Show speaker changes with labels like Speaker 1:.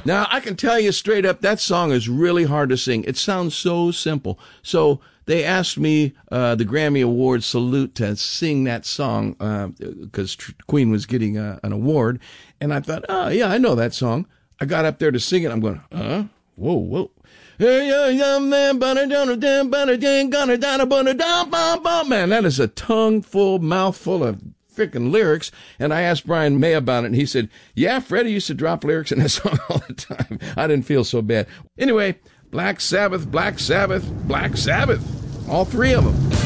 Speaker 1: Now, I can tell you straight up, that song is really hard to sing. It sounds so simple. So they asked me, the Grammy Award salute, to sing that song because Queen was getting an award. And I thought, oh, yeah, I know that song. I got up there to sing it. I'm going, whoa, whoa. Man, that is a mouthful of freaking lyrics. And I asked Brian May about it, and he said, yeah, Freddie used to drop lyrics in that song all the time. I didn't feel so bad. Anyway, Black Sabbath, Black Sabbath, Black Sabbath. All three of them.